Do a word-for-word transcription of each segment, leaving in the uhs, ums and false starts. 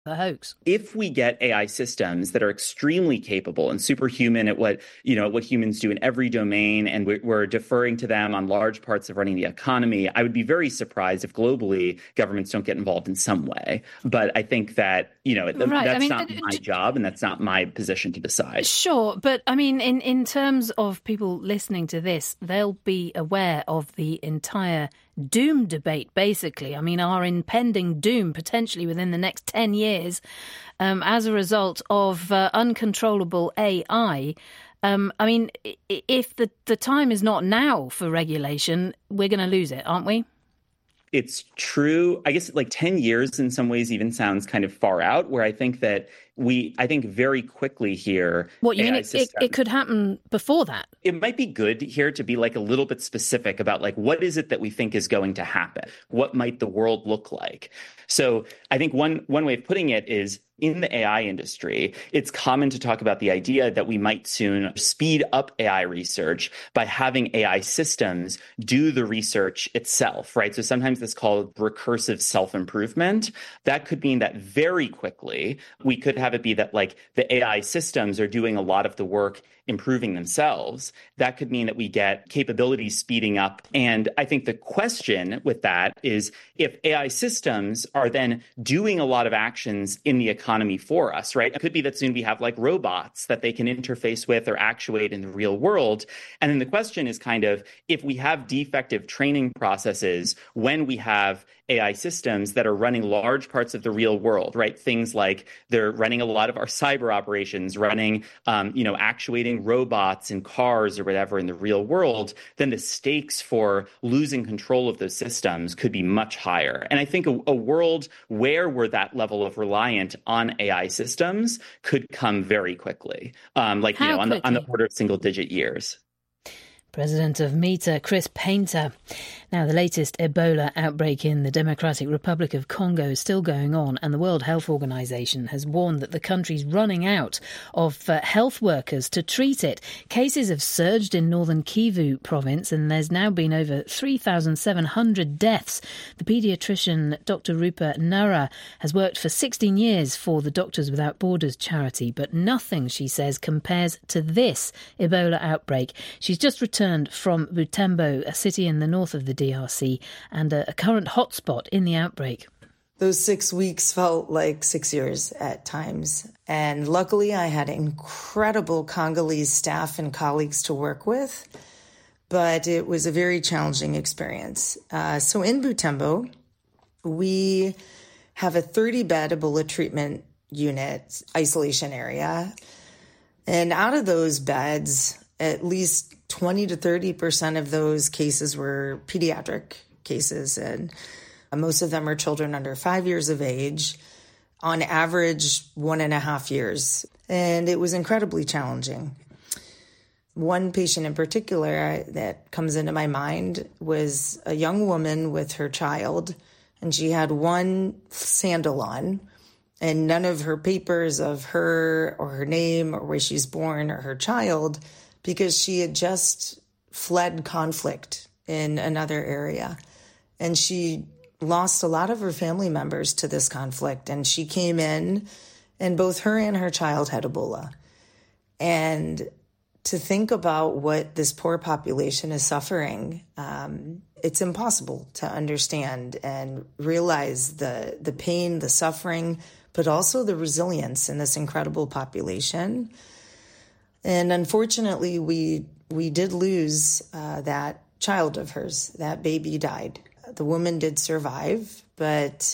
a hoax. If we get A I systems that are extremely capable and superhuman at what, you know, what humans do in every domain, and we're, we're deferring to them on large parts of running the economy, I would be very surprised if globally governments don't get involved in some way. But I think that, you know, right. that's I mean, not my job, and that's not my position to decide. Sure. But I mean, in, in terms of people listening to this, they'll be aware of the entire doom debate, basically. I mean, our impending doom potentially within the next ten years um, as a result of uh, uncontrollable A I. Um, I mean, if the, the time is not now for regulation, we're going to lose it, aren't we? It's true. I guess like ten years in some ways even sounds kind of far out, where I think that we, I think very quickly here. What, you A I mean it, systems, it, it could happen before that? It might be good here to be like a little bit specific about like, what is it that we think is going to happen? What might the world look like? So I think one one way of putting it is, in the A I industry, it's common to talk about the idea that we might soon speed up A I research by having A I systems do the research itself, right? So sometimes this is called recursive self-improvement. That could mean that very quickly, we could have it be that like the A I systems are doing a lot of the work improving themselves. That could mean that we get capabilities speeding up. And I think the question with that is, if A I systems are then doing a lot of actions in the economy for us, right? It could be that soon we have like robots that they can interface with or actuate in the real world. And then the question is kind of, if we have defective training processes when we have A I systems that are running large parts of the real world, right? Things like they're running a lot of our cyber operations, running, um, you know, actuating robots in cars or whatever in the real world, then the stakes for losing control of those systems could be much higher. And I think a, a world where we're that level of reliant on A I systems could come very quickly, um, like, How you know, on the, on the order of single digit years. President of META, Chris Painter. Now, the latest Ebola outbreak in the Democratic Republic of Congo is still going on, and the World Health Organization has warned that the country's running out of uh, health workers to treat it. Cases have surged in northern Kivu province, and there's now been over three thousand seven hundred deaths. The paediatrician Doctor Rupa Nara has worked for sixteen years for the Doctors Without Borders charity, but nothing, she says, compares to this Ebola outbreak. She's just returned from Butembo, a city in the north of the D R C, and a, a current hotspot in the outbreak. Those six weeks felt like six years at times. And luckily, I had incredible Congolese staff and colleagues to work with. But it was a very challenging experience. Uh, so in Butembo, we have a thirty-bed Ebola treatment unit isolation area. And out of those beds, at least twenty to thirty percent of those cases were pediatric cases, and most of them are children under five years of age, on average one and a half years. And it was incredibly challenging. One patient in particular that comes into my mind was a young woman with her child, and she had one sandal on, and none of her papers of her or her name or where she's born or her child, because she had just fled conflict in another area. And she lost a lot of her family members to this conflict. And she came in, and both her and her child had Ebola. And to think about what this poor population is suffering, um, it's impossible to understand and realize the, the pain, the suffering, but also the resilience in this incredible population. And unfortunately, we we did lose uh, that child of hers. That baby died. The woman did survive, but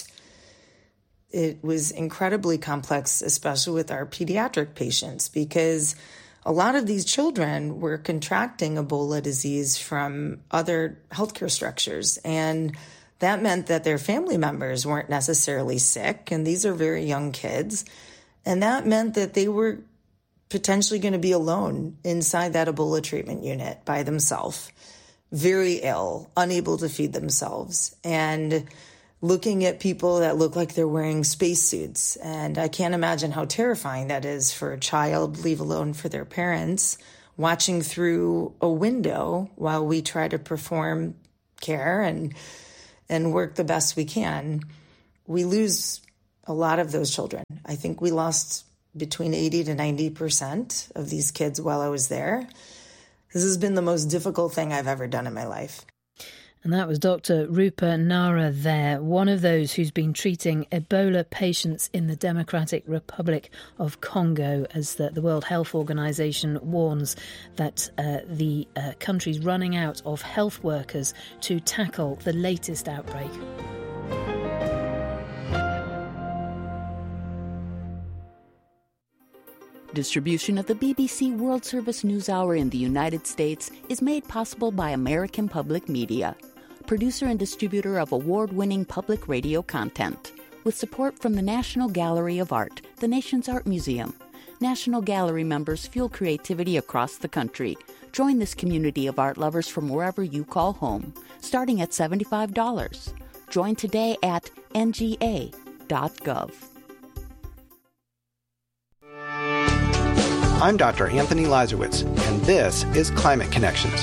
it was incredibly complex, especially with our pediatric patients, because a lot of these children were contracting Ebola disease from other healthcare structures. And that meant that their family members weren't necessarily sick, and these are very young kids. And that meant that they were potentially going to be alone inside that Ebola treatment unit by themselves, very ill, unable to feed themselves, and looking at people that look like they're wearing spacesuits. And I can't imagine how terrifying that is for a child, leave alone for their parents, watching through a window while we try to perform care and and work the best we can. We lose a lot of those children. I think we lost between eighty to ninety percent of these kids while I was there. This has been the most difficult thing I've ever done in my life. And that was Doctor Rupa Nara there, one of those who's been treating Ebola patients in the Democratic Republic of Congo, as the, the World Health Organization warns that uh, the uh, country's running out of health workers to tackle the latest outbreak. Distribution of the B B C World Service News Hour in the United States is made possible by American Public Media, producer and distributor of award-winning public radio content, with support from the National Gallery of Art, the nation's art museum. National Gallery members fuel creativity across the country. Join this community of art lovers from wherever you call home, starting at seventy-five dollars. Join today at N G A dot gov. I'm Doctor Anthony Lazarowitz, and this is Climate Connections.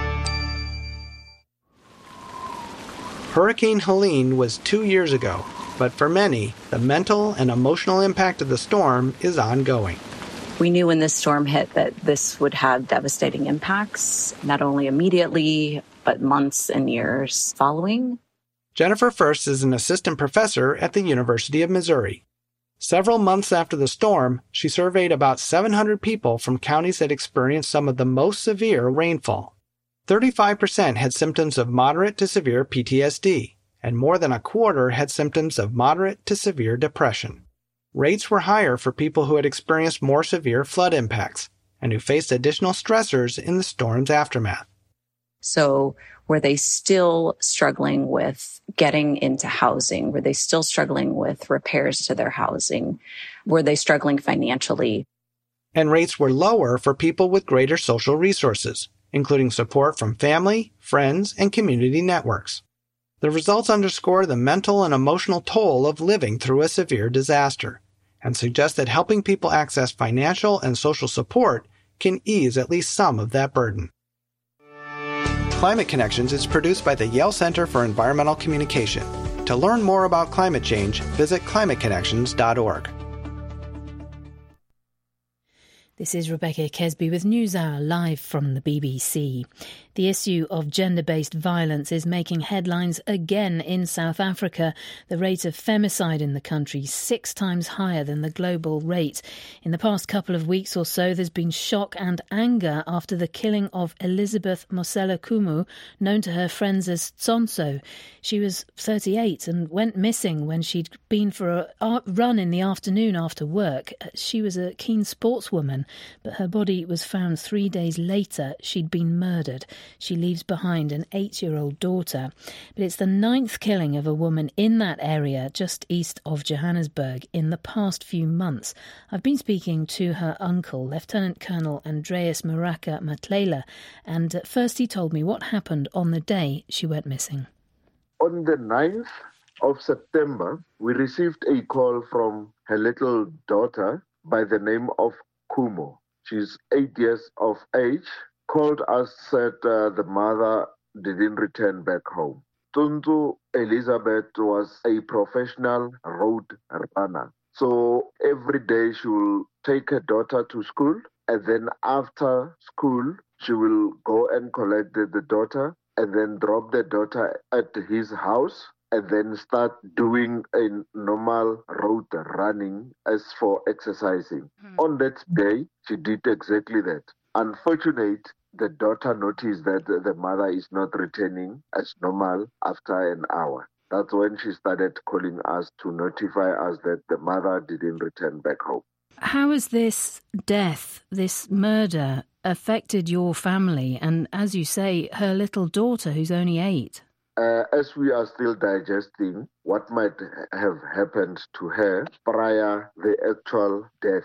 Hurricane Helene was two years ago, but for many, the mental and emotional impact of the storm is ongoing. We knew when this storm hit that this would have devastating impacts, not only immediately, but months and years following. Jennifer First is an assistant professor at the University of Missouri. Several months after the storm, she surveyed about seven hundred people from counties that experienced some of the most severe rainfall. thirty-five percent had symptoms of moderate to severe P T S D, and more than a quarter had symptoms of moderate to severe depression. Rates were higher for people who had experienced more severe flood impacts and who faced additional stressors in the storm's aftermath. So were they still struggling with getting into housing? Were they still struggling with repairs to their housing? Were they struggling financially? And rates were lower for people with greater social resources, including support from family, friends, and community networks. The results underscore the mental and emotional toll of living through a severe disaster and suggest that helping people access financial and social support can ease at least some of that burden. Climate Connections is produced by the Yale Center for Environmental Communication. To learn more about climate change, visit climate connections dot org. This is Rebecca Kesby with NewsHour live from the B B C. The issue of gender-based violence is making headlines again in South Africa. The rate of femicide in the country is six times higher than the global rate. In the past couple of weeks or so, there's been shock and anger after the killing of Elizabeth Mosela Kumu, known to her friends as Tsonso. She was thirty-eight and went missing when she'd been for a run in the afternoon after work. She was a keen sportswoman, but her body was found three days later. She'd been murdered. She leaves behind an eight-year-old daughter. But it's the ninth killing of a woman in that area just east of Johannesburg in the past few months. I've been speaking to her uncle, Lieutenant Colonel Andreas Maraka Matlela, and first he told me what happened on the day she went missing. On the ninth of September, we received a call from her little daughter by the name of Kumo. She's eight years of age. Called us, said uh, the mother didn't return back home. Tuntu Elizabeth was a professional road runner. So every day she will take her daughter to school, and then after school, she will go and collect the, the daughter and then drop the daughter at his house and then start doing a normal road running as for exercising. Hmm. On that day, she did exactly that. Unfortunately, the daughter noticed that the mother is not returning as normal after an hour. That's when she started calling us to notify us that the mother didn't return back home. How has this death, this murder, affected your family and, as you say, her little daughter who's only eight? Uh, as we are still digesting what might have happened to her prior the actual death,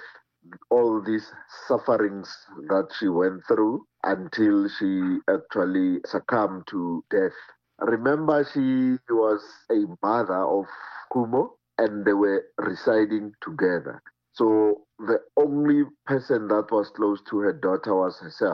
all these sufferings that she went through until she actually succumbed to death. Remember, she was a mother of Kumo and they were residing together. So the only person that was close to her daughter was herself.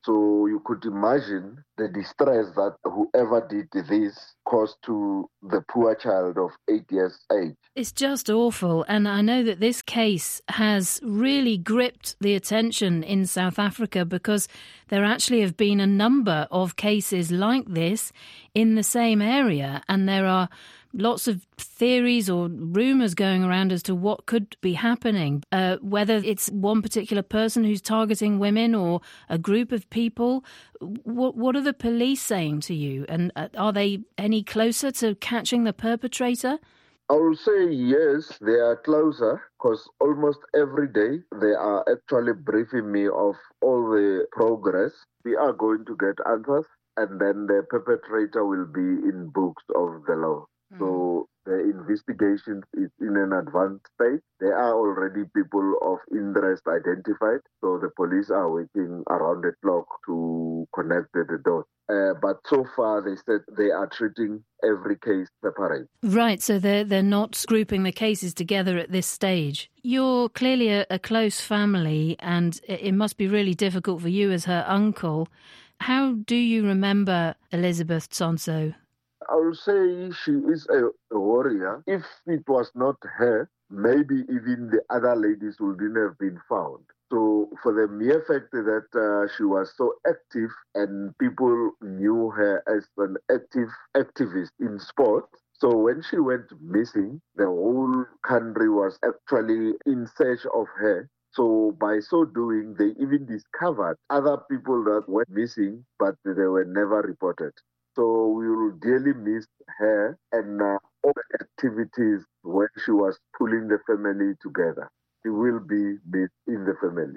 So you could imagine the distress that whoever did this caused to the poor child of eight years age. It's just awful. And I know that this case has really gripped the attention in South Africa because there actually have been a number of cases like this in the same area. And there are lots of theories or rumours going around as to what could be happening, uh, whether it's one particular person who's targeting women or a group of people. What, what are the police saying to you? And uh, are they any closer to catching the perpetrator? I will say yes, they are closer because almost every day they are actually briefing me of all the progress. We are going to get answers and then the perpetrator will be in books of the law. So the investigation is in an advanced stage. There are already people of interest identified. So the police are working around the clock to connect the dots. Uh, but so far, they said they are treating every case separate. Right, so they're, they're not grouping the cases together at this stage. You're clearly a, a close family, and it, it must be really difficult for you as her uncle. How do you remember Elizabeth Tsonso? I would say she is a, a warrior. If it was not her, maybe even the other ladies wouldn't have been found. So for the mere fact that uh, she was so active and people knew her as an active activist in sport, so when she went missing, the whole country was actually in search of her. So by so doing, they even discovered other people that went missing, but they were never reported. So we will dearly miss her and uh, all the activities when she was pulling the family together. She will be missed in the family.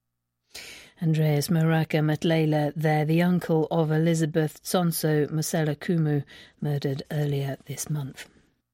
Andreas Maraka Matlela there, the uncle of Elizabeth Tsonso Mosela Kumu, murdered earlier this month.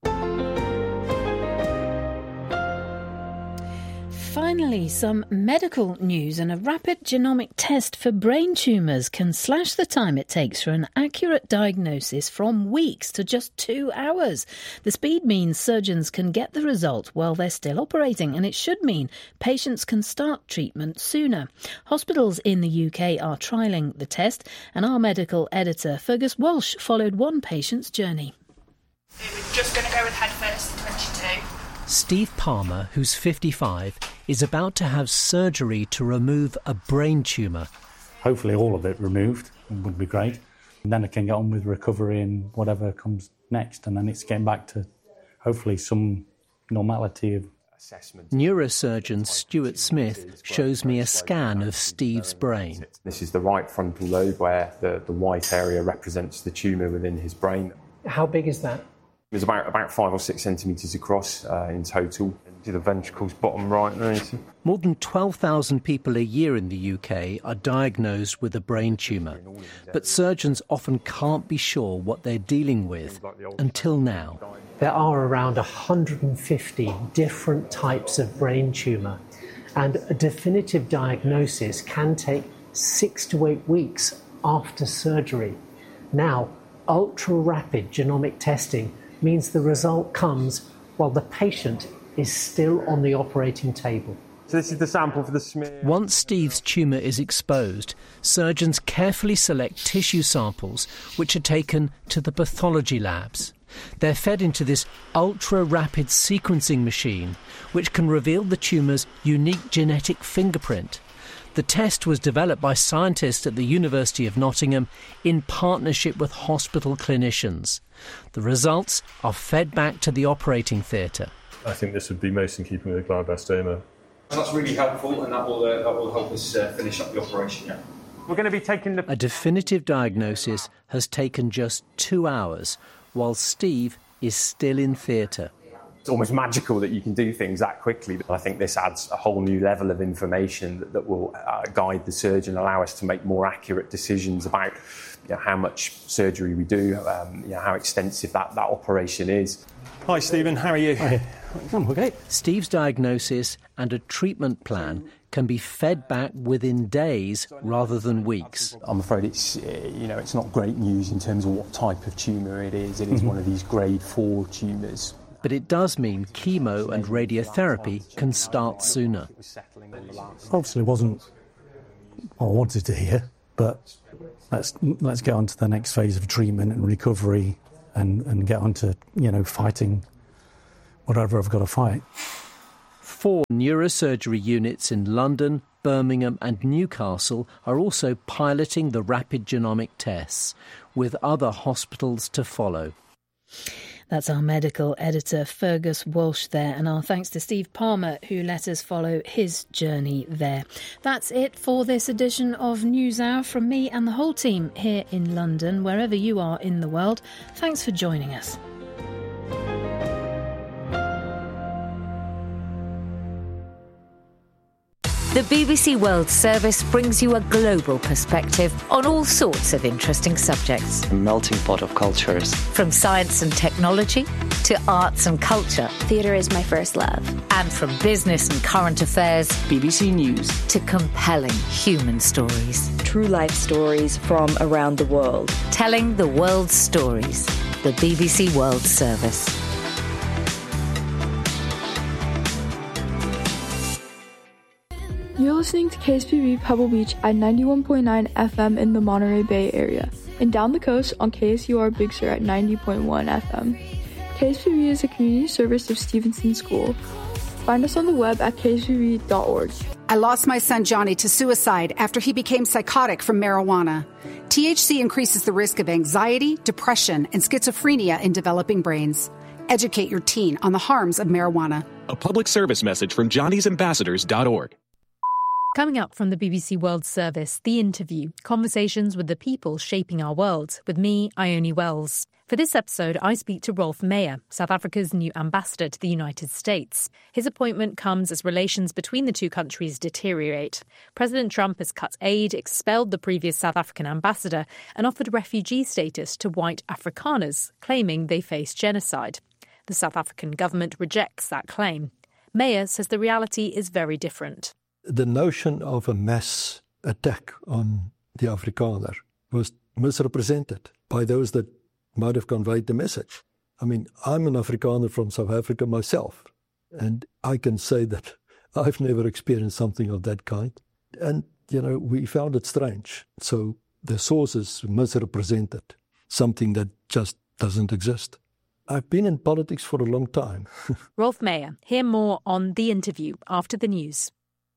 Finally, some medical news, and a rapid genomic test for brain tumours can slash the time it takes for an accurate diagnosis from weeks to just two hours. The speed means surgeons can get the result while they're still operating, and it should mean patients can start treatment sooner. Hospitals in the U K are trialling the test, and our medical editor Fergus Walsh followed one patient's journey. We're just going to go with head first, twenty-two. Steve Palmer, who's fifty-five, is about to have surgery to remove a brain tumour. Hopefully all of it removed would be great. And then I can get on with recovery and whatever comes next. And then it's getting back to hopefully some normality of assessment. Neurosurgeon Stuart Smith shows me a scan of Steve's brain. This is the right frontal lobe where the, the white area represents the tumour within his brain. How big is that? It was about, about five or six centimetres across uh, in total. See the ventricles bottom right there. More than twelve thousand people a year in the U K are diagnosed with a brain tumour. But surgeons often can't be sure what they're dealing with until now. There are around one hundred fifty different types of brain tumour, and a definitive diagnosis can take six to eight weeks after surgery. Now, ultra-rapid genomic testing means the result comes while the patient is still on the operating table. So this is the sample for the smear. Once Steve's tumour is exposed, surgeons carefully select tissue samples which are taken to the pathology labs. They're fed into this ultra-rapid sequencing machine which can reveal the tumour's unique genetic fingerprint. The test was developed by scientists at the University of Nottingham in partnership with hospital clinicians. The results are fed back to the operating theatre. I think this would be most in keeping with glioblastoma. That's really helpful, and that will uh, that will help us uh, finish up the operation. Yeah. We're going to be taking the... A definitive diagnosis has taken just two hours, while Steve is still in theatre. It's almost magical that you can do things that quickly. But I think this adds a whole new level of information that, that will uh, guide the surgeon, allow us to make more accurate decisions about you know, how much surgery we do, um, you know, how extensive that, that operation is. Hi, Stephen. How are you? Hi. I'm okay. Steve's diagnosis and a treatment plan can be fed back within days rather than weeks. I'm afraid it's uh, you know it's not great news in terms of what type of tumour it is. It is one of these grade four tumours. But it does mean chemo and radiotherapy can start sooner. Obviously it wasn't what I wanted to hear, But let's let's get on to the next phase of treatment and recovery and, and get on to, you know, fighting whatever I've got to fight. Four neurosurgery units in London, Birmingham and Newcastle are also piloting the rapid genomic tests, with other hospitals to follow. That's our medical editor, Fergus Walsh there, and our thanks to Steve Palmer, who let us follow his journey there. That's it for this edition of NewsHour from me and the whole team here in London, wherever you are in the world. Thanks for joining us. The B B C World Service brings you a global perspective on all sorts of interesting subjects. A melting pot of cultures. From science and technology to arts and culture. Theatre is my first love. And from business and current affairs. B B C News. To compelling human stories. True life stories from around the world. Telling the world's stories. The B B C World Service. You're listening to K S P B Pebble Beach at ninety-one point nine F M in the Monterey Bay area, and down the coast on K S U R Big Sur at ninety point one F M. K S P B is a community service of Stevenson School. Find us on the web at k s p b dot org. I lost my son Johnny to suicide after he became psychotic from marijuana. T H C increases the risk of anxiety, depression, and schizophrenia in developing brains. Educate your teen on the harms of marijuana. A public service message from johnny's ambassadors dot org. Coming up from the B B C World Service, The Interview, conversations with the people shaping our world, with me, Ione Wells. For this episode, I speak to Rolf Meyer, South Africa's new ambassador to the United States. His appointment comes as relations between the two countries deteriorate. President Trump has cut aid, expelled the previous South African ambassador, and offered refugee status to white Afrikaners, claiming they face genocide. The South African government rejects that claim. Meyer says the reality is very different. The notion of a mass attack on the Afrikaner was misrepresented by those that might have conveyed the message. I mean, I'm an Afrikaner from South Africa myself, and I can say that I've never experienced something of that kind. And, you know, we found it strange. So the sources misrepresented something that just doesn't exist. I've been in politics for a long time. Rolf Meyer. Hear more on The Interview after the news.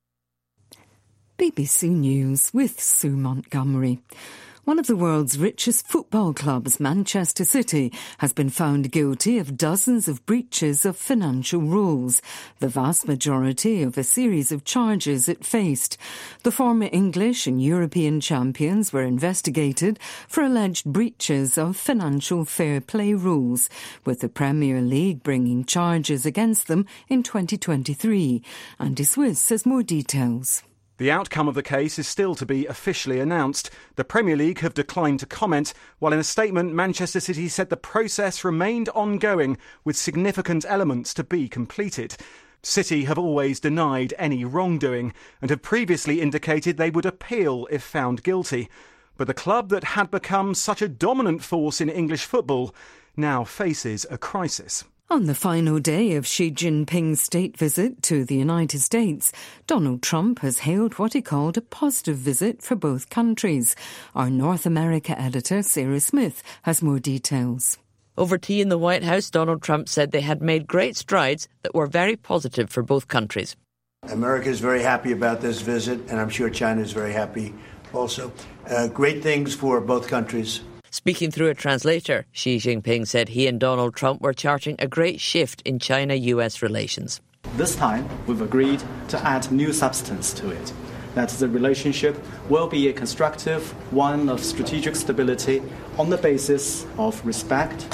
B B C News with Sue Montgomery. One of the world's richest football clubs, Manchester City, has been found guilty of dozens of breaches of financial rules, the vast majority of a series of charges it faced. The former English and European champions were investigated for alleged breaches of financial fair play rules, with the Premier League bringing charges against them in twenty twenty-three. Andy Swiss has more details. The outcome of the case is still to be officially announced. The Premier League have declined to comment, while in a statement Manchester City said the process remained ongoing with significant elements to be completed. City have always denied any wrongdoing and have previously indicated they would appeal if found guilty. But the club that had become such a dominant force in English football now faces a crisis. On the final day of Xi Jinping's state visit to the United States, Donald Trump has hailed what he called a positive visit for both countries. Our North America editor, Sarah Smith, has more details. Over tea in the White House, Donald Trump said they had made great strides that were very positive for both countries. America is very happy about this visit, and I'm sure China is very happy also. Uh, great things for both countries. Speaking through a translator, Xi Jinping said he and Donald Trump were charting a great shift in China-U S relations. This time, we've agreed to add new substance to it, that the relationship will be a constructive one of strategic stability on the basis of respect,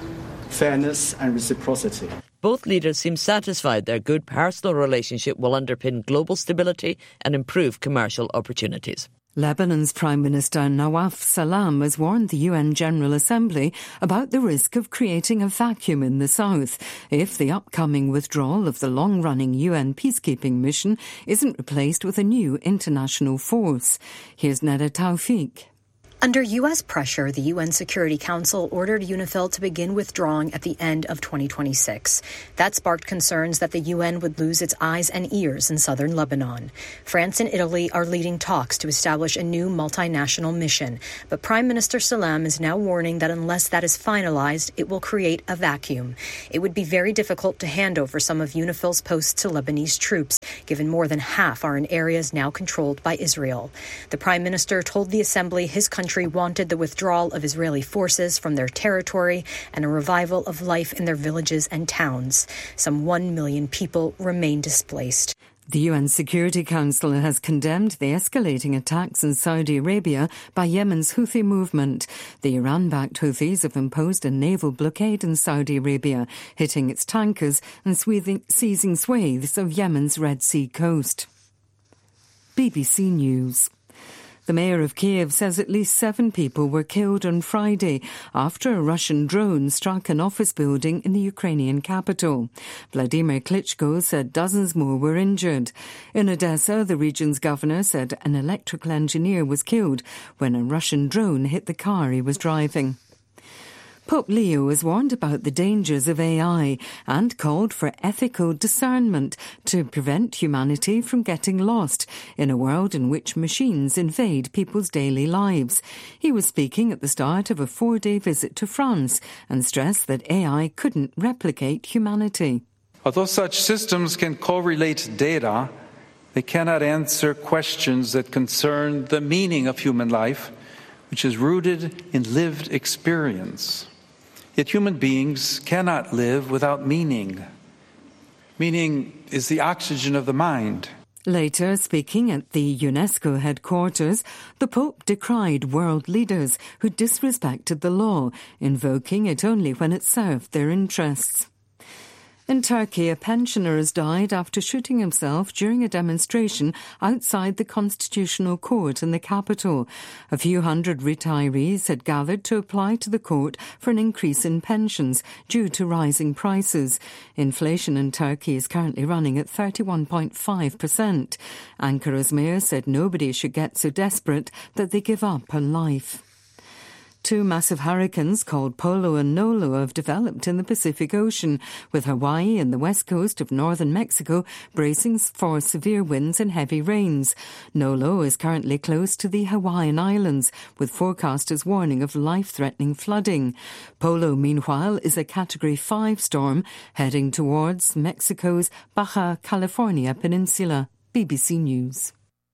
fairness and reciprocity. Both leaders seem satisfied their good personal relationship will underpin global stability and improve commercial opportunities. Lebanon's Prime Minister Nawaf Salam has warned the U N General Assembly about the risk of creating a vacuum in the south if the upcoming withdrawal of the long-running U N peacekeeping mission isn't replaced with a new international force. Here's Neda Tawfiq. Under U S pressure, the U N Security Council ordered UNIFIL to begin withdrawing at the end of twenty twenty-six. That sparked concerns that the U N would lose its eyes and ears in southern Lebanon. France and Italy are leading talks to establish a new multinational mission, but Prime Minister Salem is now warning that unless that is finalized, it will create a vacuum. It would be very difficult to hand over some of UNIFIL's posts to Lebanese troops, given more than half are in areas now controlled by Israel. The Prime Minister told the Assembly his country wanted the withdrawal of Israeli forces from their territory and a revival of life in their villages and towns. Some one million people remain displaced. The U N Security Council has condemned the escalating attacks in Saudi Arabia by Yemen's Houthi movement. The Iran-backed Houthis have imposed a naval blockade in Saudi Arabia, hitting its tankers and seizing swathes of Yemen's Red Sea coast. B B C News. The mayor of Kiev says at least seven people were killed on Friday after a Russian drone struck an office building in the Ukrainian capital. Vladimir Klitschko said dozens more were injured. In Odessa, the region's governor said an electrical engineer was killed when a Russian drone hit the car he was driving. Pope Leo has warned about the dangers of A I and called for ethical discernment to prevent humanity from getting lost in a world in which machines invade people's daily lives. He was speaking at the start of a four-day visit to France and stressed that A I couldn't replicate humanity. Although such systems can correlate data, they cannot answer questions that concern the meaning of human life, which is rooted in lived experience. Yet human beings cannot live without meaning. Meaning is the oxygen of the mind. Later, speaking at the UNESCO headquarters, the Pope decried world leaders who disrespected the law, invoking it only when it served their interests. In Turkey, a pensioner has died after shooting himself during a demonstration outside the Constitutional Court in the capital. A few hundred retirees had gathered to apply to the court for an increase in pensions due to rising prices. Inflation in Turkey is currently running at thirty-one point five percent. Ankara's mayor said nobody should get so desperate that they give up on life. Two massive hurricanes called Polo and Nolo have developed in the Pacific Ocean, with Hawaii and the west coast of northern Mexico bracing for severe winds and heavy rains. Nolo is currently close to the Hawaiian Islands, with forecasters warning of life-threatening flooding. Polo, meanwhile, is a Category five storm heading towards Mexico's Baja California Peninsula. B B C News.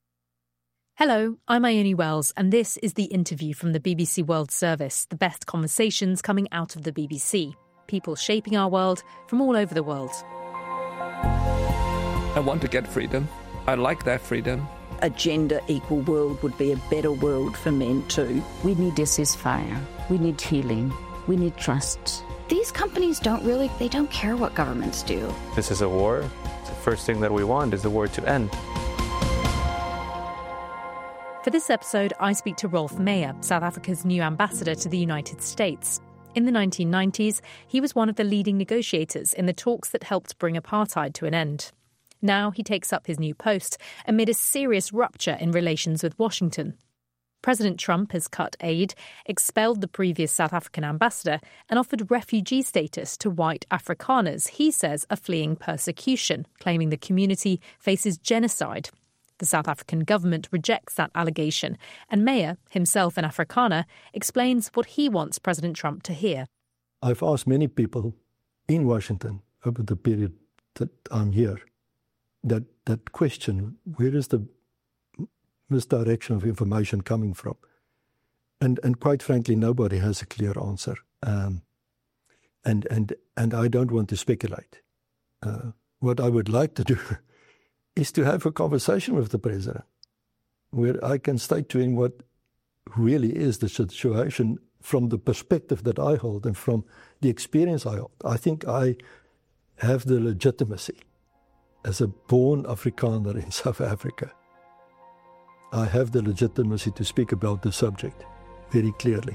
Hello, I'm Ione Wells, and this is The Interview from the B B C World Service, the best conversations coming out of the B B C. People shaping our world from all over the world. I want to get freedom. I like that freedom. A gender-equal world would be a better world for men too. We need a ceasefire. We need healing. We need trust. These companies don't really, they don't care what governments do. This is a war. The first thing that we want is the war to end. For this episode, I speak to Rolf Meyer, South Africa's new ambassador to the United States. In the nineteen nineties, he was one of the leading negotiators in the talks that helped bring apartheid to an end. Now he takes up his new post amid a serious rupture in relations with Washington. President Trump has cut aid, expelled the previous South African ambassador, and offered refugee status to white Afrikaners he says are fleeing persecution, claiming the community faces genocide. The South African government rejects that allegation, and Meyer, himself an Afrikaner, explains what he wants President Trump to hear. I've asked many people in Washington over the period that I'm here that, that question, where is the misdirection of information coming from? And and quite frankly, nobody has a clear answer. Um, and, and, and I don't want to speculate. Uh, what I would like to do is to have a conversation with the president where I can state to him what really is the situation from the perspective that I hold and from the experience I hold. I think I have the legitimacy as a born Afrikaner in South Africa. I have the legitimacy to speak about the subject very clearly.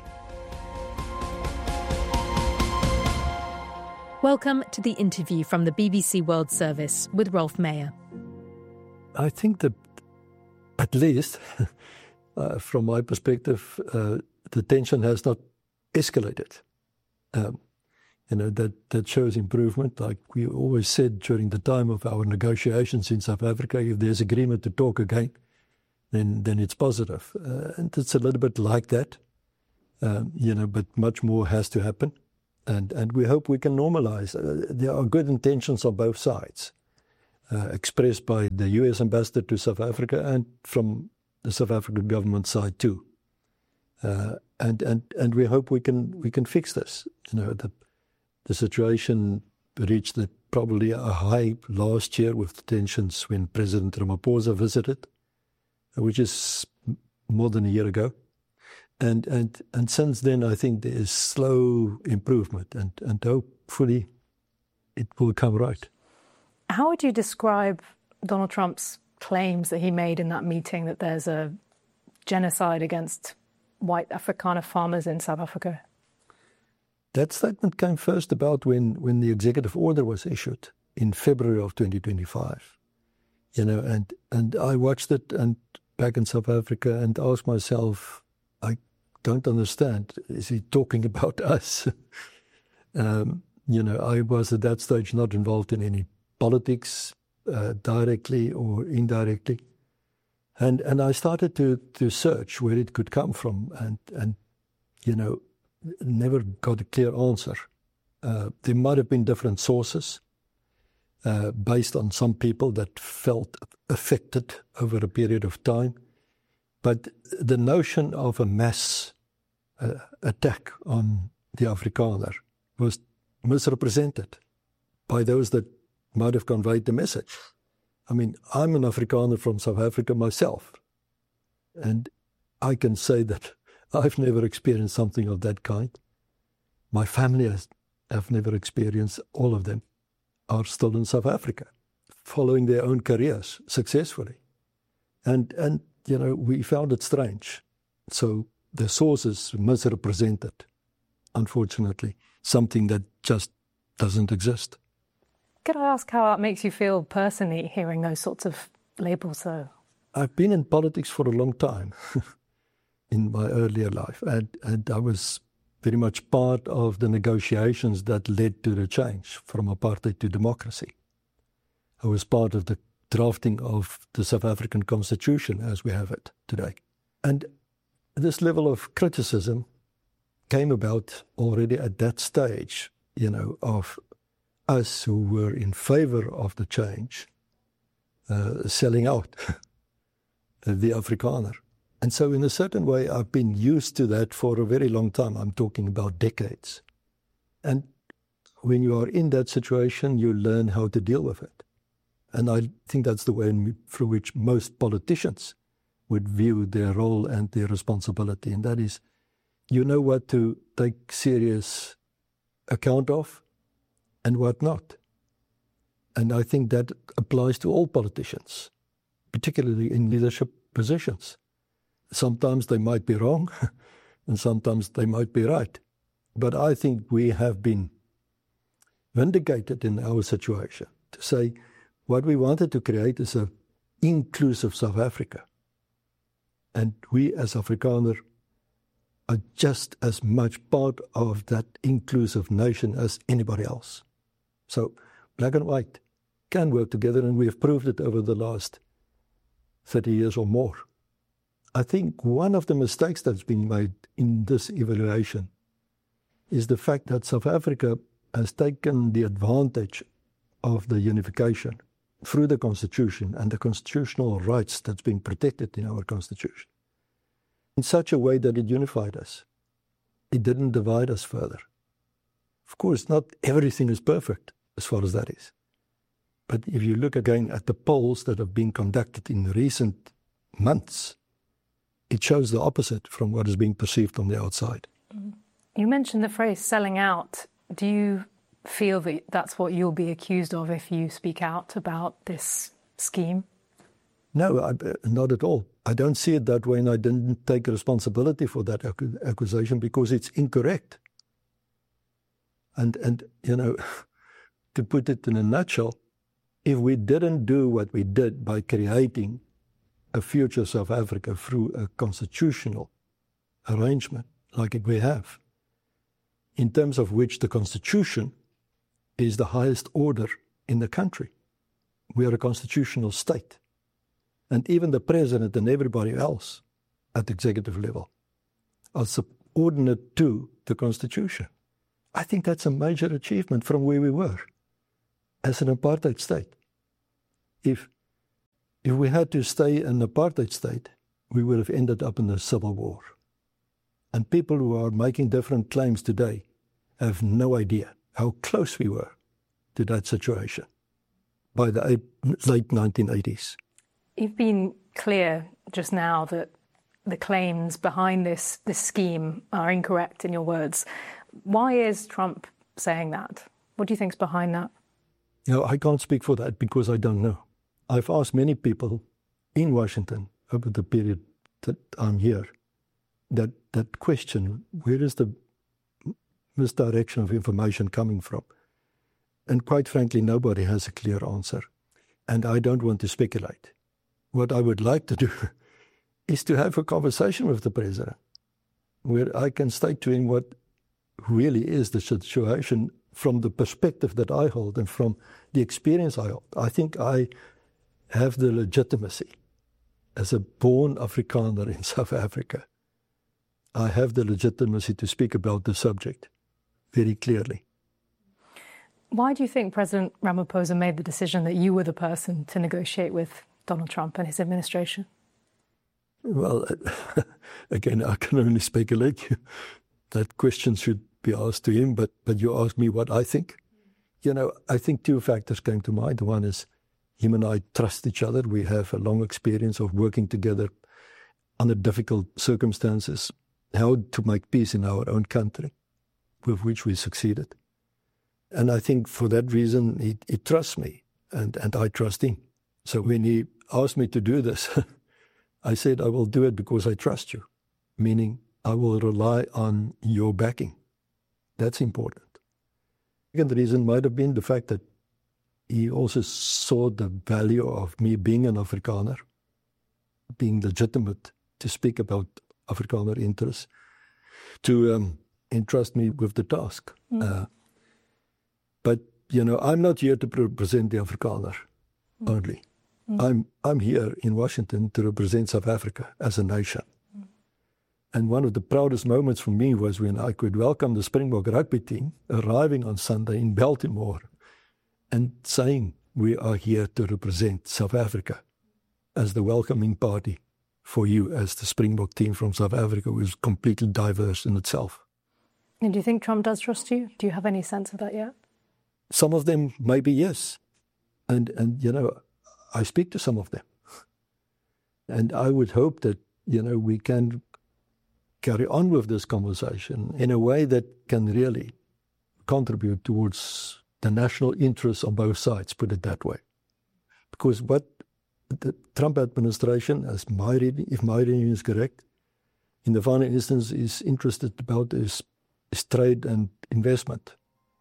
Welcome to The Interview from the B B C World Service with Rolf Meyer. I think that, at least, uh, from my perspective, uh, the tension has not escalated. Um, you know, that, that shows improvement. Like we always said during the time of our negotiations in South Africa, if there's agreement to talk again, then then it's positive. Uh, and it's a little bit like that, um, you know, but much more has to happen. And, and we hope we can normalize. Uh, there are good intentions on both sides, uh, expressed by the U S ambassador to South Africa and from the South African government side too. Uh, and, and, and we hope we can we can fix this. You know, the, the situation reached the, probably a high last year with the tensions when President Ramaphosa visited, which is more than a year ago. And and and since then, I think there is slow improvement, and, and hopefully it will come right. How would you describe Donald Trump's claims that he made in that meeting that there's a genocide against white Afrikaner farmers in South Africa? That statement came first about when, when the executive order was issued in February of twenty twenty-five. You know, and, and I watched it and back in South Africa and asked myself, I don't understand. Is he talking about us? um, you know, I was at that stage not involved in any politics, uh, directly or indirectly. And and I started to, to search where it could come from and, and, you know, never got a clear answer. Uh, there might have been different sources uh, based on some people that felt affected over a period of time. But the notion of a mass uh, attack on the Afrikaner was misrepresented by those that might have conveyed the message. I mean, I'm an Afrikaner from South Africa myself, and I can say that I've never experienced something of that kind. My family has have never experienced. All of them are still in South Africa, following their own careers successfully. And, and you know, we found it strange. So the sources misrepresented, unfortunately, something that just doesn't exist. Could I ask how that makes you feel personally, hearing those sorts of labels, though? I've been in politics for a long time. In my earlier life, and, and I was very much part of the negotiations that led to the change from apartheid to democracy. I was part of the drafting of the South African Constitution as we have it today. And this level of criticism came about already at that stage, you know, of us who were in favor of the change, uh, selling out the Afrikaner. And so in a certain way, I've been used to that for a very long time. I'm talking about decades. And when you are in that situation, you learn how to deal with it. And I think that's the way in, through which most politicians would view their role and their responsibility. And that is, you know what to take serious account of and what not. And I think that applies to all politicians, particularly in leadership positions. Sometimes they might be wrong, and sometimes they might be right. But I think we have been vindicated in our situation to say what we wanted to create is an inclusive South Africa. And we as Afrikaner are just as much part of that inclusive nation as anybody else. So black and white can work together, and we have proved it over the last thirty years or more. I think one of the mistakes that's been made in this evaluation is the fact that South Africa has taken the advantage of the unification through the Constitution and the constitutional rights that's been protected in our Constitution in such a way that it unified us. It didn't divide us further. Of course, not everything is perfect as far as that is. But if you look again at the polls that have been conducted in recent months, it shows the opposite from what is being perceived on the outside. You mentioned the phrase selling out. Do you feel that that's what you'll be accused of if you speak out about this scheme? No, I, not at all. I don't see it that way, and I didn't take responsibility for that accusation because it's incorrect. And, and you know, to put it in a nutshell, if we didn't do what we did by creating a future South Africa through a constitutional arrangement like we have, in terms of which the Constitution is the highest order in the country. We are a constitutional state. And even the president and everybody else at the executive level are subordinate to the Constitution. I think that's a major achievement from where we were as an apartheid state. If, if we had to stay an apartheid state, we would have ended up in a civil war. And people who are making different claims today have no idea how close we were to that situation by the late nineteen eighties. You've been clear just now that the claims behind this, this scheme are incorrect, in your words. Why is Trump saying that? What do you think's behind that? No, I can't speak for that because I don't know. I've asked many people in Washington over the period that I'm here that, that question, where is the misdirection of information coming from? And quite frankly, nobody has a clear answer. And I don't want to speculate. What I would like to do is to have a conversation with the president where I can state to him what really is the situation from the perspective that I hold and from the experience I hold. I think I have the legitimacy as a born Afrikaner in South Africa. I have the legitimacy to speak about the subject very clearly. Why do you think President Ramaphosa made the decision that you were the person to negotiate with Donald Trump and his administration? Well, again, I can only speculate. That question should be asked to him, but, but you ask me what I think. You know, I think two factors came to mind. One is him and I trust each other. We have a long experience of working together under difficult circumstances, how to make peace in our own country, with which we succeeded. And I think for that reason, he, he trusts me, and, and I trust him. So when he asked me to do this, I said, I will do it because I trust you, meaning I will rely on your backing. That's important. The second reason might have been the fact that he also saw the value of me being an Afrikaner, being legitimate to speak about Afrikaner interests, to um, entrust me with the task. Mm. Uh, but, you know, I'm not here to represent the Afrikaner mm. only. Mm. I'm, I'm here in Washington to represent South Africa as a nation. Mm. And one of the proudest moments for me was when I could welcome the Springbok rugby team arriving on Sunday in Baltimore and saying we are here to represent South Africa as the welcoming party for you as the Springbok team from South Africa, who is completely diverse in itself. And do you think Trump does trust you? Do you have any sense of that yet? Some of them, maybe yes. And, and you know, I speak to some of them. And I would hope that, you know, we can carry on with this conversation in a way that can really contribute towards the national interests on both sides, put it that way. Because what the Trump administration, as my reading, if my reading is correct, in the final instance is interested about is, is trade and investment.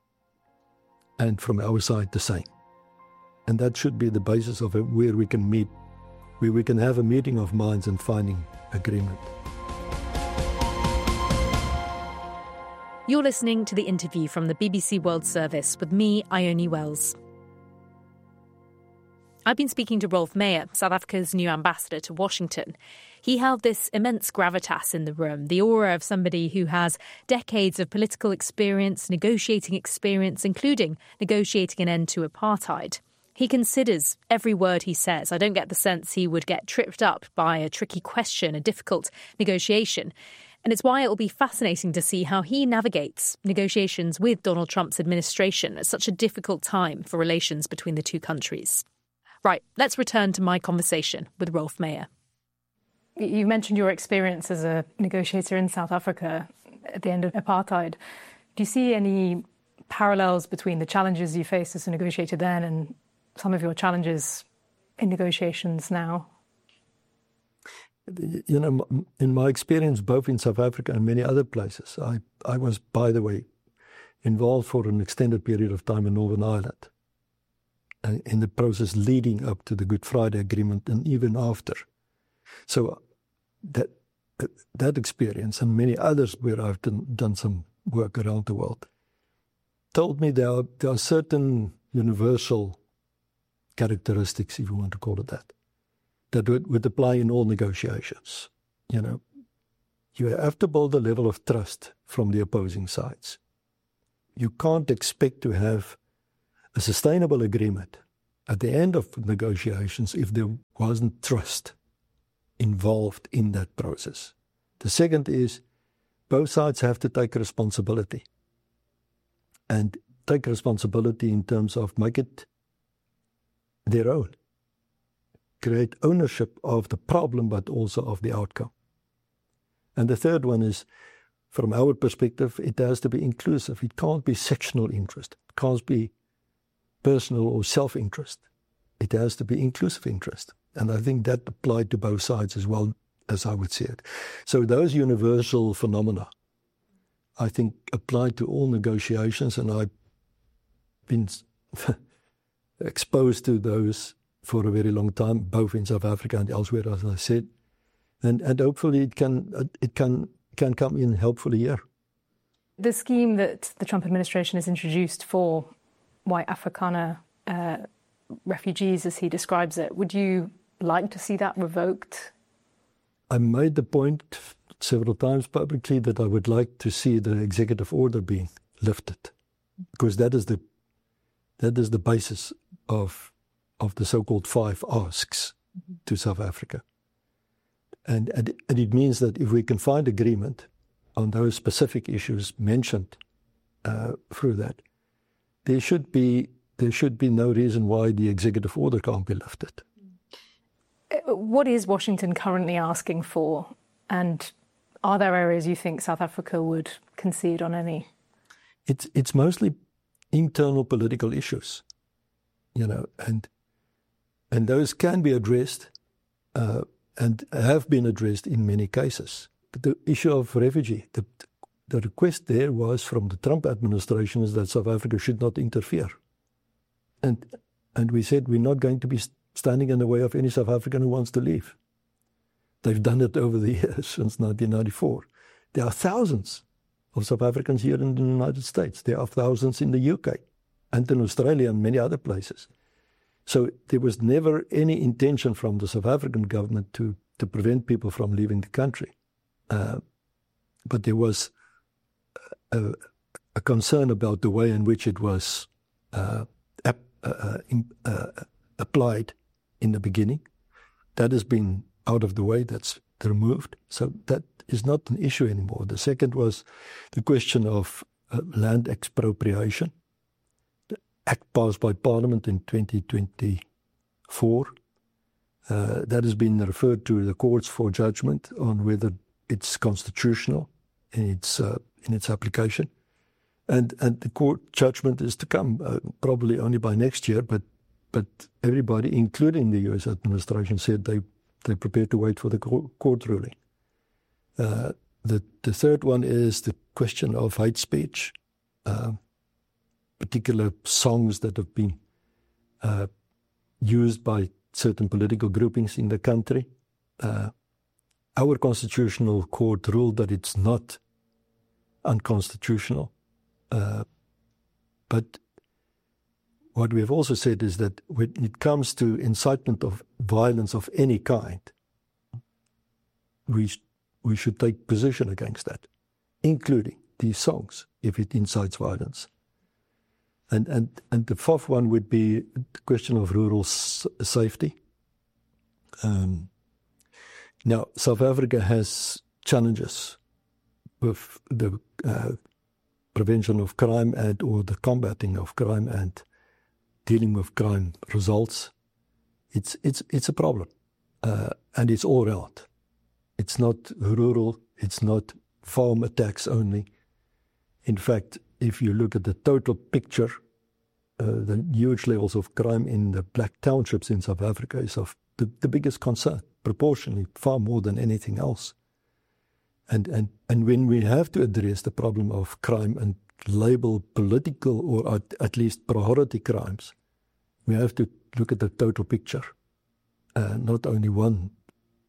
And from our side, the same. And that should be the basis of it, where we can meet, where we can have a meeting of minds and finding agreement. You're listening to the interview from the B B C World Service with me, Ione Wells. I've been speaking to Rolf Meyer, South Africa's new ambassador to Washington. He held this immense gravitas in the room, the aura of somebody who has decades of political experience, negotiating experience, including negotiating an end to apartheid. He considers every word he says. I don't get the sense he would get tripped up by a tricky question, a difficult negotiation. And it's why it will be fascinating to see how he navigates negotiations with Donald Trump's administration at such a difficult time for relations between the two countries. Right, let's return to my conversation with Rolf Meyer. You mentioned your experience as a negotiator in South Africa at the end of apartheid. Do you see any parallels between the challenges you faced as a negotiator then and some of your challenges in negotiations now? You know, in my experience, both in South Africa and many other places, I, I was, by the way, involved for an extended period of time in Northern Ireland, in the process leading up to the Good Friday Agreement and even after. So that that experience and many others where I've done, done some work around the world told me there are, there are certain universal characteristics, if you want to call it that, that would, would apply in all negotiations. You know, you have to build a level of trust from the opposing sides. You can't expect to have a sustainable agreement at the end of negotiations if there wasn't trust involved in that process. The second is both sides have to take responsibility. And take responsibility in terms of make it their own. Create ownership of the problem, but also of the outcome. And the third one is, from our perspective, it has to be inclusive. It can't be sectional interest. It can't be personal or self-interest. It has to be inclusive interest. And I think that applied to both sides as well, as I would see it. So those universal phenomena, I think, apply to all negotiations, and I've been exposed to those for a very long time, both in South Africa and elsewhere, as I said. And, and hopefully it can it can can come in helpfully here. The scheme that the Trump administration has introduced for white Afrikaner uh, refugees, as he describes it, would you like to see that revoked? I made the point several times publicly that I would like to see the executive order being lifted, because that is the that is the basis of of the so-called five asks mm-hmm. to South Africa. And, and, and it means that if we can find agreement on those specific issues mentioned uh, through that, there should be there should be no reason why the executive order can't be lifted. What is Washington currently asking for? And are there areas you think South Africa would concede on any? It's it's mostly internal political issues, you know, and and those can be addressed. Uh, and have been addressed in many cases. The issue of refugee, the, the request there was from the Trump administration is that South Africa should not interfere. And and we said we're not going to be standing in the way of any South African who wants to leave. They've done it over the years since nineteen ninety-four. There are thousands of South Africans here in the United States. There are thousands in the U K and in Australia and many other places. So there was never any intention from the South African government to, to prevent people from leaving the country. Uh, but there was a, a concern about the way in which it was uh, ap, uh, in, uh, applied in the beginning. That has been out of the way, that's removed. So that is not an issue anymore. The second was the question of uh, land expropriation. Act passed by Parliament in twenty twenty-four. Uh, that has been referred to the courts for judgment on whether it's constitutional in its uh, in its application, and and the court judgment is to come uh, probably only by next year. But but everybody, including the U S administration, said they they prepared to wait for the court ruling. Uh, the the third one is the question of hate speech. Uh, particular songs that have been uh, used by certain political groupings in the country. Uh, our constitutional court ruled that it's not unconstitutional. Uh, but what we have also said is that when it comes to incitement of violence of any kind, we, sh- we should take position against that, including these songs, if it incites violence. And, and and the fourth one would be the question of rural s- safety. Um, now, South Africa has challenges with the uh, prevention of crime and or the combating of crime and dealing with crime results. It's it's it's a problem, uh, and it's all around. It's not rural. It's not farm attacks only. In fact, if you look at the total picture, uh, the huge levels of crime in the black townships in South Africa is of the, the biggest concern, proportionally far more than anything else. And, and, and when we have to address the problem of crime and label political or at, at least priority crimes, we have to look at the total picture, uh, not only one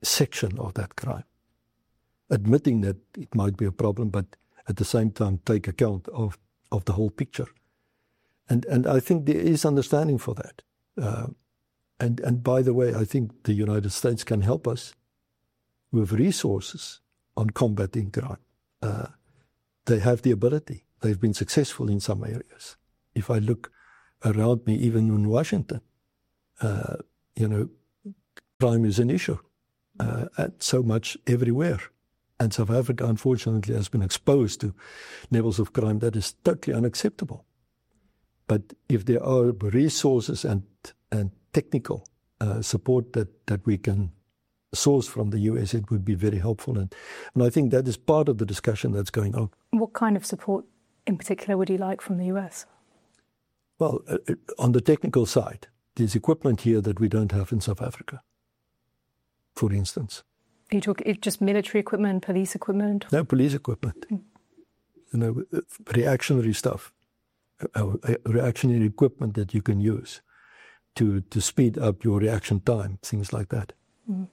section of that crime, admitting that it might be a problem, but at the same time take account of, of the whole picture. And and I think there is understanding for that. Uh, and, and by the way, I think the United States can help us with resources on combating crime. Uh, they have the ability. They've been successful in some areas. If I look around me, even in Washington, uh, you know, crime is an issue, uh, and so much everywhere. And South Africa, unfortunately, has been exposed to levels of crime that is totally unacceptable. But if there are resources and and technical uh, support that, that we can source from the U S, it would be very helpful. And, and I think that is part of the discussion that's going on. What kind of support in particular would you like from the U S? Well, uh, on the technical side, there's equipment here that we don't have in South Africa, for instance. Are you talking just military equipment, police equipment? No, police equipment. Mm. You know, reactionary stuff, uh, reactionary equipment that you can use to, to speed up your reaction time, things like that. Mm.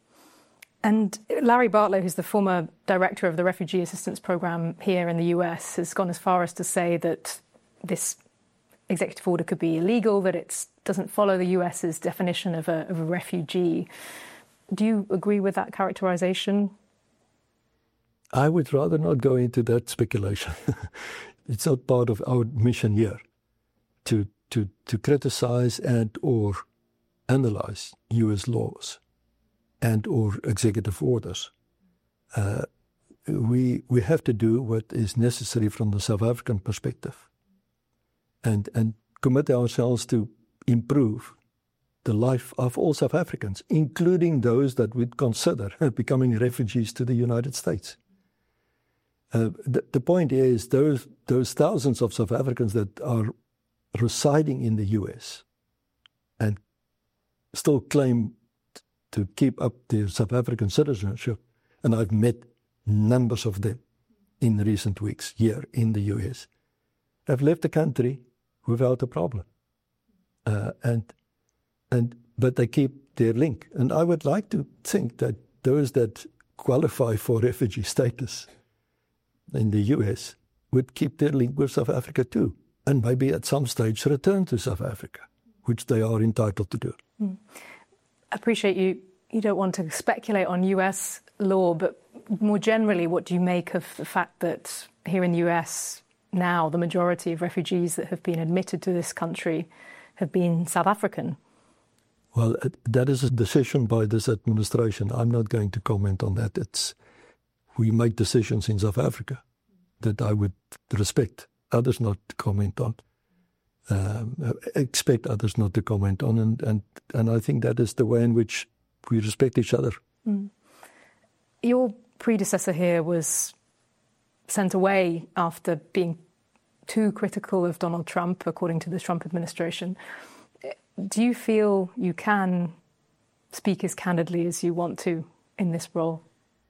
And Larry Bartlow, who's the former director of the Refugee Assistance Program here in the U S, has gone as far as to say that this executive order could be illegal, that it doesn't follow the U S's definition of a, of a refugee. Do you agree with that characterization? I would rather not go into that speculation. It's not part of our mission here to, to, to criticize and or analyze U S laws and or executive orders. Uh, we we have to do what is necessary from the South African perspective and, and commit ourselves to improve the life of all South Africans, including those that would consider becoming refugees to the United States. Uh, the, the point is those, those thousands of South Africans that are residing in the U S and still claim to keep up their South African citizenship, and I've met numbers of them in recent weeks here in the U S, have left the country without a problem. Uh, and and but they keep their link. And I would like to think that those that qualify for refugee status in the U S would keep their link with South Africa too, and maybe at some stage return to South Africa, which they are entitled to do. Mm. I appreciate you. You don't want to speculate on U S law, but more generally, what do you make of the fact that here in the U S now the majority of refugees that have been admitted to this country have been South African? Well, that is a decision by this administration. I'm not going to comment on that. It's we make decisions in South Africa that I would respect others not to comment on. Um, expect others not to comment on, and, and, and I think that is the way in which we respect each other. Mm. Your predecessor here was sent away after being too critical of Donald Trump, according to the Trump administration. Do you feel you can speak as candidly as you want to in this role?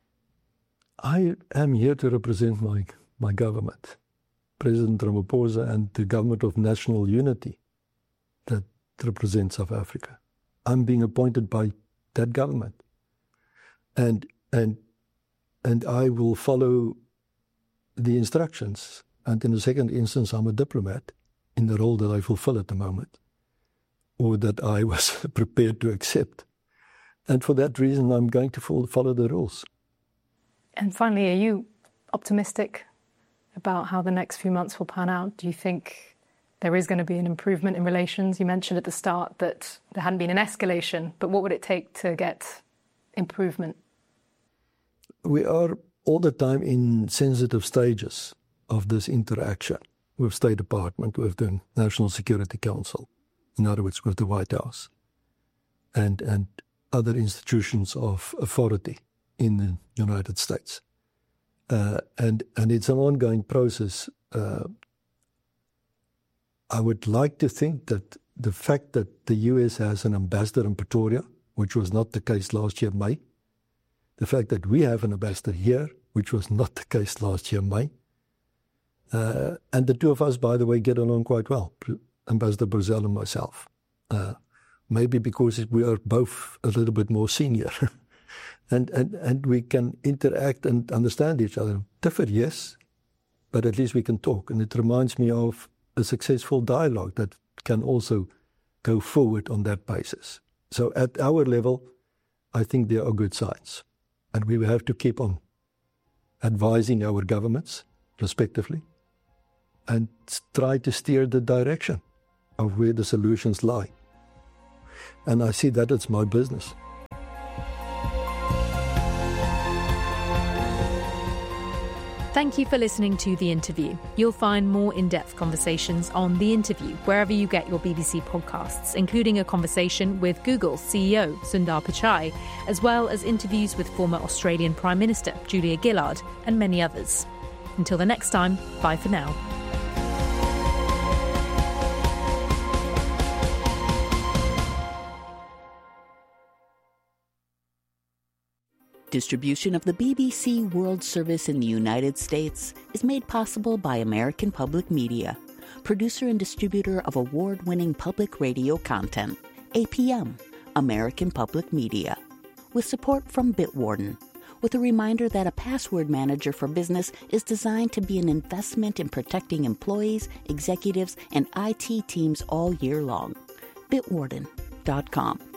I am here to represent my, my government. President Ramaphosa and the government of national unity that represents South Africa. I'm being appointed by that government. And and and I will follow the instructions. And in the second instance, I'm a diplomat in the role that I fulfill at the moment, or that I was prepared to accept. And for that reason, I'm going to follow the rules. And finally, are you optimistic about how the next few months will pan out? Do you think there is going to be an improvement in relations? You mentioned at the start that there hadn't been an escalation, but what would it take to get improvement? We are all the time in sensitive stages of this interaction with State Department, with the National Security Council, in other words, with the White House, and, and other institutions of authority in the United States. Uh, and, and it's an ongoing process. Uh, I would like to think that the fact that the U S has an ambassador in Pretoria, which was not the case last year, May, the fact that we have an ambassador here, which was not the case last year, May, uh, and the two of us, by the way, get along quite well, Ambassador Brazell and myself. Uh, maybe because we are both a little bit more senior And, and, and we can interact and understand each other. Differ, yes, but at least we can talk. And it reminds me of a successful dialogue that can also go forward on that basis. So at our level, I think there are good signs. And we will have to keep on advising our governments, respectively, and try to steer the direction of where the solutions lie. And I see that it's my business. Thank you for listening to The Interview. You'll find more in-depth conversations on The Interview wherever you get your B B C podcasts, including a conversation with Google's C E O, Sundar Pichai, as well as interviews with former Australian Prime Minister Julia Gillard and many others. Until the next time, bye for now. Distribution of the B B C World Service in the United States is made possible by American Public Media, producer and distributor of award-winning public radio content. A P M, American Public Media, with support from Bitwarden, with a reminder that a password manager for business is designed to be an investment in protecting employees, executives, and I T teams all year long. Bitwarden dot com.